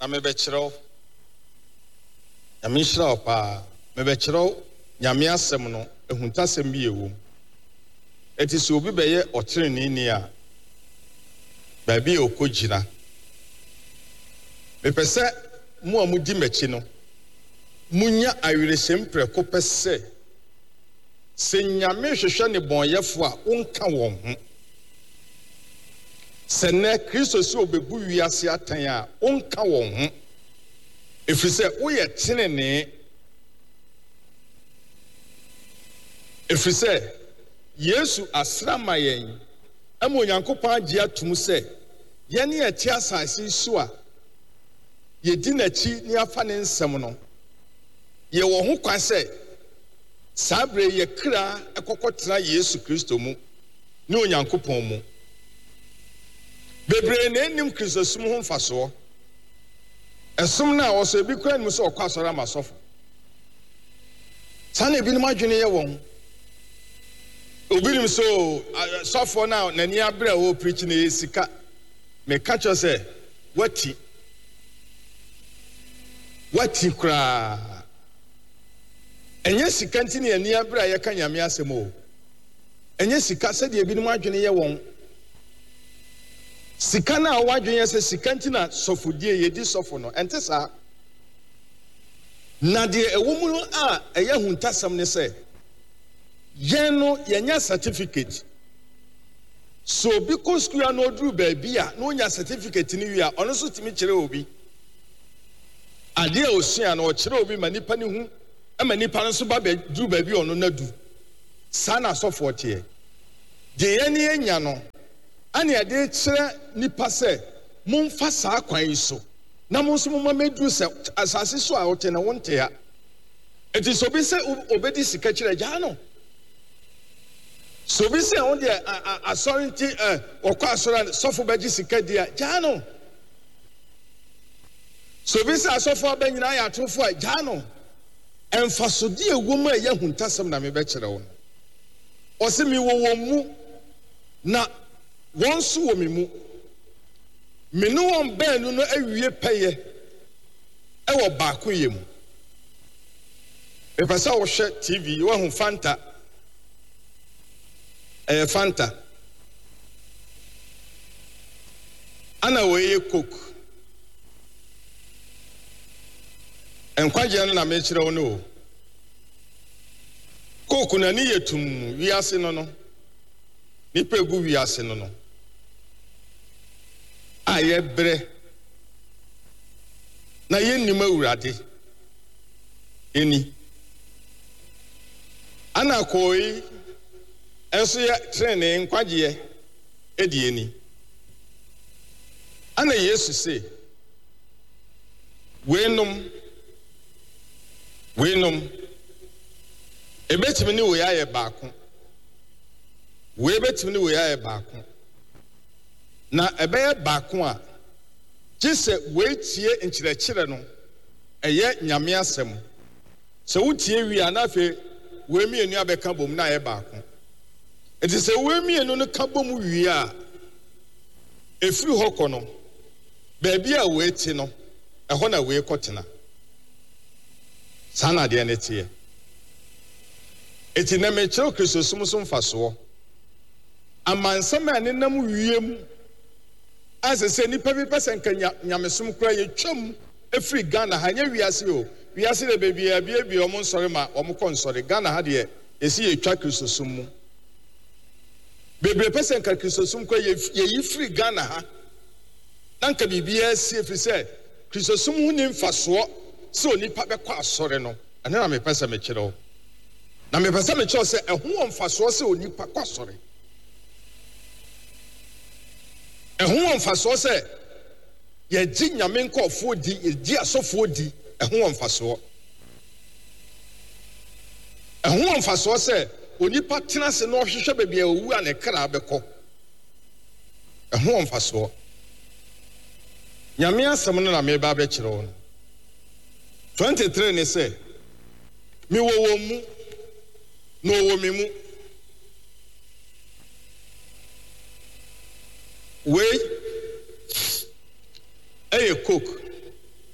na mebɛkyerɛw nyame hyira opa mebɛkyerɛw nyame asɛm no ehuntasɛm bi ewo eti so obi bɛyɛ ɔtrenee ni a baabi okogyina mepɛsɛ mo a mudi machi no munya awerehyɛm prɛko pɛsɛ sɛ nyame hwehwɛ ne bɔnyɛfo a wonka wɔn ho sɛ nɛ Kristo sɛ obebu wiase atan a wonka wɔn ho ɛfiri sɛ woyɛ tenenee ɛfiri sɛ Yesu asra ma yɛn ama Onyankopɔn agye atum sɛ yɛne yɛte asase so a yɛdi n'akyi ne afa ne nsɛm no yɛwɔ ho kwan sɛ saa bere yɛ kra ɛkɔkɔtena Yesu Kristo mu ne Onyankopɔn mu bebree na enim Kristo sum ho mfasoɔ ɛsom na wɔso ebi kura nim sɛ ɔkɔ asɔre amasɔfo saa na ebi nim adwene yɛ wɔn obi nim so sɔfo na n'ani abere a wɔ preach na sika meka kyerɛ sɛ wati kura ɛnyɛ sika nti ne ani abere a yɛka nyame asɛm o ɛnyɛ sika sɛ deɛ ebi nim adwene yɛ wɔn sika na wadwene yɛ sɛ sika nti na sɔfodie yɛdi sɔfo no ɛnte saa na deɛ ɛwɔ mu no a ɛyɛ huntasɛm ne sɛ yɛn no yɛnya certificate so obi kɔ school a na ɔduru baabi a na ɔnya certificate ne wie a ɔno nso tumi kyerɛ obi adeɛ a osua na ɔkyerɛ obi ma nipa ne hu ama nipa no nso ba duru baabi a ɔno na du saa na asɔfo ɔteɛ deɛ yɛn ne yɛnya no ane ade kyerɛ nipa sɛ momfa saa kwan yi so na mo nso moma meduru sɛ asase so a ɔte na wonte a enti so bi sɛ obedi sika kyerɛ gyaa no so bi sɛ on de asɔre nti ɔkɔ asɔre sɔfo bɛgye sika dia gyaa no so bi sɛ asɔfo abɛnyina yɛ atofo a gyaa no ɛmfasode ewo mu a ɛyɛ huntasɛm na mebɛkyerɛ wo ɔse mi wo wɔn mu na wɔn so wɔ me mu me ne wɔn baanu no awie pɛyɛ ɛwɔ baako yɛ mu mepɛ sɛ wohwɛ TV wɔho Fanta Fanta ana wɔyɛ Coke nkwagye no na mekyerɛ wo no Coke na ni yɛ tum wiase no no nipa egu wiase no no a yɛbrɛ na yɛnnim awurade eni ana kɔyi ɛnso yɛ trenee nkwagyeɛ edi eni ana Yesu se weenom ebetimi ne wo yɛ baako betimi ne wo yɛ baako na ɛbɛyɛ baako a gye sɛ weetie nkyerɛkyerɛ no ɛyɛ nyame asɛm sɛ wotie wie a na afei weemienu abɛka bom na ɛyɛ baako enti sɛ weemienu no ka bom wie a efiri hɔ kɔ no baabi a weeti no ɛhɔ na weekɔtena saa na adeɛ ne teɛ enti na mekyerɛw Kristo som so mfasoɔ amansɛm a ne nam wiem asɛ sɛ nipa bi pɛsɛ nka nyamesom kora yɛtwam efiri Ghana ha nyɛ wiase o wiase de baabi a bia ɔmo nsɔre ma ɔmo kɔ nsɔre Ghana ha deɛ esi yɛtwa Kristo som mu bebree pɛsɛ nka Kristo som kora yɛyi firi Ghana ha na nka biribiara si efiri sɛ Kristo som ho ne mfasoɔ sɛ onipa bɛkɔ asɔre no ɛne na mepɛsɛ mekyerɛw na mepɛsɛ mekyerɛw sɛ ɛho wɔ mfasoɔ sɛ onipa kɔ asɔre ɛho wɔ mfasoɔ sɛ yɛgye nyame nkɔɔfoɔ di yɛgye asɔfoɔ di ɛho wɔ mfasoɔ ɛho wɔ mfasoɔ sɛ onipa tena se na ɔhwehwɛ baabi a owu a ne kra bɛkɔ ɛho wɔ mfasoɔ nyame asɛm no na meba bɛkyerɛ wo no 23 ne sɛ mi wo wo mu no wo mi mu wei ɛyɛ Coke